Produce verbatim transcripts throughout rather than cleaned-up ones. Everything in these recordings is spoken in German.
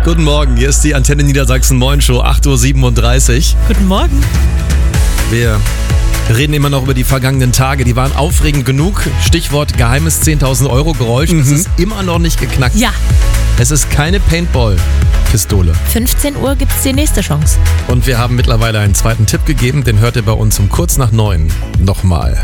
Guten Morgen, hier ist die Antenne Niedersachsen Moin Show, acht Uhr siebenunddreißig. Guten Morgen. Wir reden immer noch über die vergangenen Tage, die waren aufregend genug. Stichwort geheimes zehntausend Euro Geräusch, mhm. Es ist immer noch nicht geknackt. Ja. Es ist keine Paintball-Pistole. fünfzehn Uhr gibt's die nächste Chance. Und wir haben mittlerweile einen zweiten Tipp gegeben, den hört ihr bei uns um kurz nach neun nochmal.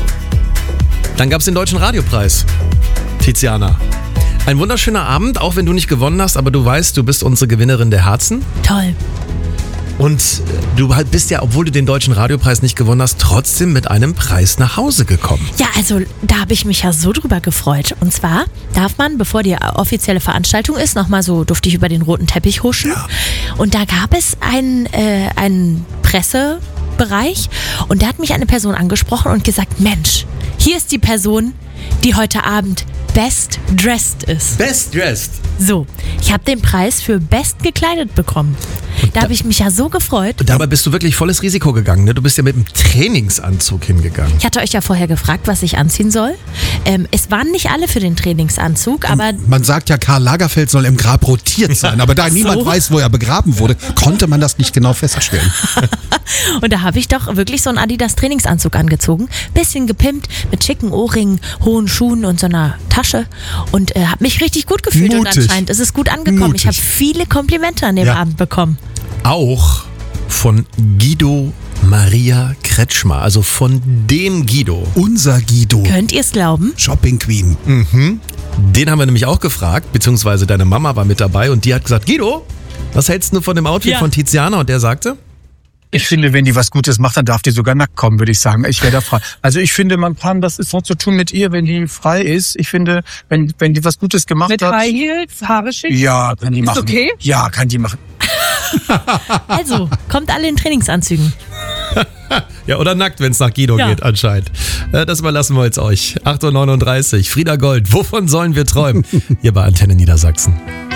Dann gab's den Deutschen Radiopreis. Tiziana. Ein wunderschöner Abend, auch wenn du nicht gewonnen hast, aber du weißt, du bist unsere Gewinnerin der Herzen. Toll. Und du bist ja, obwohl du den Deutschen Radiopreis nicht gewonnen hast, trotzdem mit einem Preis nach Hause gekommen. Ja, also da habe ich mich ja so drüber gefreut. Und zwar darf man, bevor die offizielle Veranstaltung ist, nochmal so, durfte ich über den roten Teppich huschen. Ja. Und da gab es einen, äh, einen Pressebereich und da hat mich eine Person angesprochen und gesagt, Mensch, hier ist die Person, die heute Abend Best Dressed ist. Best Dressed? So, ich habe den Preis für Best gekleidet bekommen. Und da habe ich mich ja so gefreut. Und dabei bist du wirklich volles Risiko gegangen, ne? Du bist ja mit einem Trainingsanzug hingegangen. Ich hatte euch ja vorher gefragt, was ich anziehen soll. Ähm, es waren nicht alle für den Trainingsanzug, aber... Man sagt ja, Karl Lagerfeld soll im Grab rotiert sein, aber da so. niemand weiß, wo er begraben wurde, konnte man das nicht genau feststellen. Und da habe ich doch wirklich so einen Adidas-Trainingsanzug angezogen, bisschen gepimpt, mit schicken Ohrringen, hohen Schuhen und so einer Tasche und äh, habe mich richtig gut gefühlt. Mutig. Und anscheinend ist es gut angekommen. Mutig. Ich habe viele Komplimente an dem ja. Abend bekommen. Auch von Guido Maria Kretschmer, also von dem Guido. Unser Guido. Könnt ihr es glauben? Shopping Queen. Mhm. Den haben wir nämlich auch gefragt, beziehungsweise deine Mama war mit dabei und die hat gesagt, Guido, was hältst du von dem Outfit ja. von Tiziana? Und der sagte... Ich finde, wenn die was Gutes macht, dann darf die sogar nackt kommen, würde ich sagen. Ich wäre da frei. Also ich finde, man kann, das ist so zu tun mit ihr, wenn die frei ist. Ich finde, wenn wenn die was Gutes gemacht mit hat. Mit High Heels, Haare schick? Ja, kann die ist machen. Ist okay? Ja, kann die machen. Also, kommt alle in Trainingsanzügen. Ja, oder nackt, wenn es nach Guido ja. geht, anscheinend. Das überlassen wir jetzt euch. acht Uhr neununddreißig. Frieda Gold, wovon sollen wir träumen? Hier bei Antenne Niedersachsen.